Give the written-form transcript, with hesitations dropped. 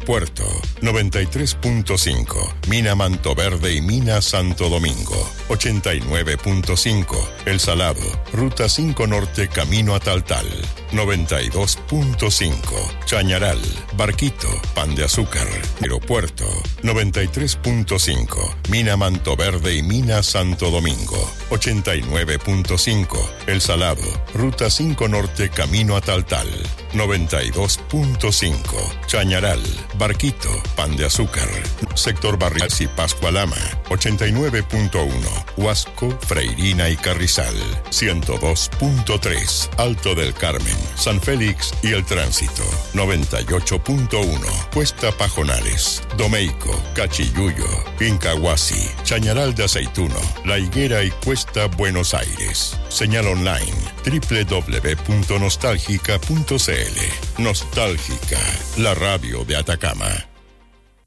Aeropuerto 93.5, Mina Mantoverde y Mina Santo Domingo 89.5, El Salado, Ruta 5 Norte Camino a Taltal 92.5, Chañaral, Barquito, Pan de Azúcar, Aeropuerto 93.5, Mina Mantoverde y Mina Santo Domingo 89.5, El Salado, Ruta 5 Norte Camino a Taltal 92.5, Chañaral, Barquito, Pan de Azúcar, Sector Barrias y Pascualama 89.1, Huasco, Freirina y Carrizal 102.3, Alto del Carmen, San Félix y El Tránsito 98.1, Cuesta Pajonales, Domeico, Cachiyuyo, Incahuasi, Chañaral de Aceituno, La Higuera y Cuesta Buenos Aires. Señal online www.nostalgica.cl. Nostálgica, la radio de Atacama.